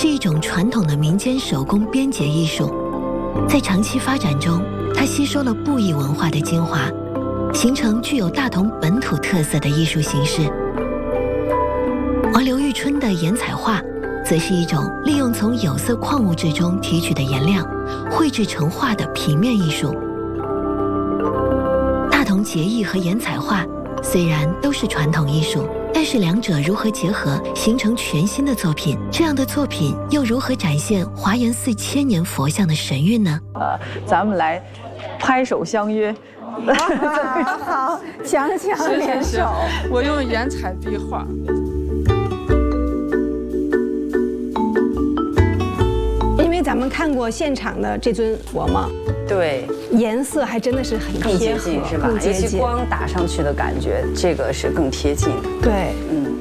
是一种传统的民间手工编结艺术，在长期发展中，它吸收了布艺文化的精华，形成具有大同本土特色的艺术形式。而刘玉春的颜彩画，则是一种利用从有色矿物质中提取的颜料，绘制成画的平面艺术。大同结艺和颜彩画虽然都是传统艺术，但是两者如何结合，形成全新的作品？这样的作品又如何展现华严寺千年佛像的神韵呢？ 咱们来拍手相约。 好，强强联手。 我用颜彩壁画。 因为咱们看过现场的这尊佛嘛， 对， 颜色还真的是很更接贴合， 近是吧？尤其光打上去的感觉，这个是更贴近。 对，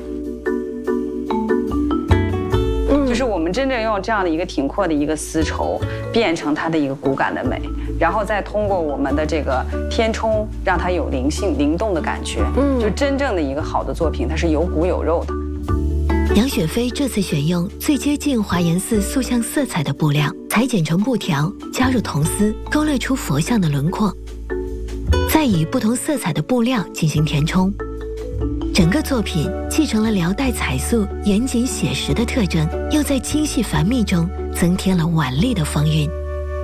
就是我们真正用这样的一个挺阔的一个丝绸，变成它的一个骨感的美，然后再通过我们的这个填充，让它有灵性、灵动的感觉。就真正的一个好的作品，它是有骨有肉的。 杨雪飞这次选用最接近华严寺塑像色彩的布料，裁剪成布条，加入铜丝，勾勒出佛像的轮廓，再以不同色彩的布料进行填充。整个作品继承了辽代彩塑严谨写实的特征，又在精细繁密中增添了婉丽的风韵。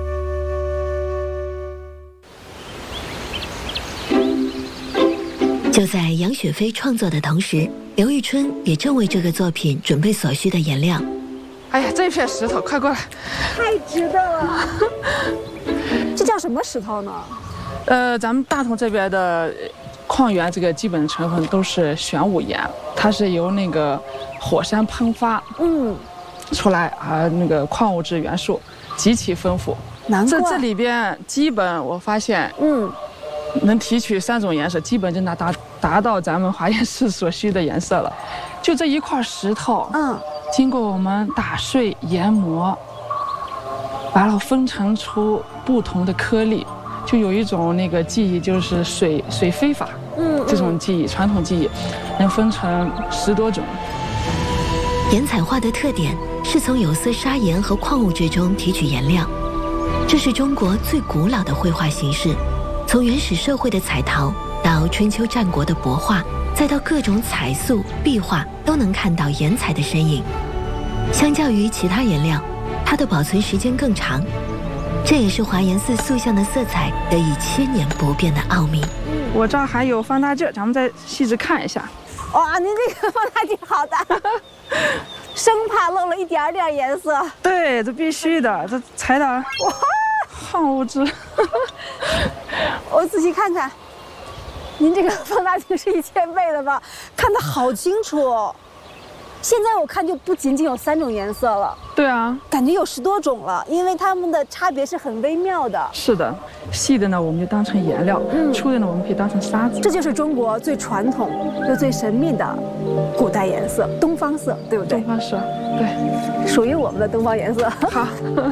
就在杨雪飞创作的同时，刘玉春也正为这个作品准备所需的颜料。 哎呀，这片石头，快过来！ 太值得了。这叫什么石头呢？ 咱们大同这边的矿源这个基本成分都是玄武岩，它是由那个火山喷发出来啊，那个矿物质元素极其丰富。 难怪这里边基本我发现能提取3种颜色，基本就达到咱们华严寺所需的颜色了。就这一块石头，经过我们打碎研磨，完了分成出不同的颗粒，就有一种那个技艺，就是水飞法，这种技艺，传统技艺，能分成10多种。 颜彩画的特点是从有色砂岩和矿物质中提取颜料，这是中国最古老的绘画形式。从原始社会的彩陶到春秋战国的帛画，再到各种彩塑、壁画，都能看到颜彩的身影。相较于其他颜料，它的保存时间更长，这也是华严寺塑像的色彩得以千年不变的奥秘。 我这儿还有放大镜，咱们再细致看一下。 哇，您这个放大镜好大，生怕漏了一点点颜色。 对，这必须的，这才的矿物质。 我仔细看看，您这个放大镜是1000倍的吧？看得好清楚哦。现在我看就不仅仅有3种颜色了， 对啊， 感觉有10多种了，因为它们的差别是很微妙的。 是的，细的呢我们就当成颜料，粗的呢我们可以当成沙子。 这就是中国最传统又最神秘的古代颜色——东方色，对不对？ 东方色，对， 属于我们的东方颜色。 好。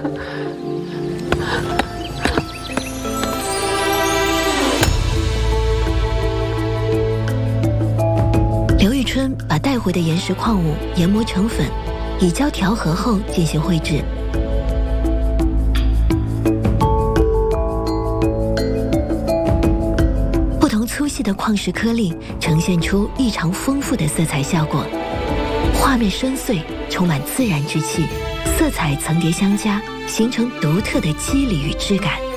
刘玉春把带回的岩石矿物研磨成粉，以胶调和后进行绘制。不同粗细的矿石颗粒呈现出异常丰富的色彩效果，画面深邃，充满自然之气，色彩层叠相加，形成独特的肌理与质感。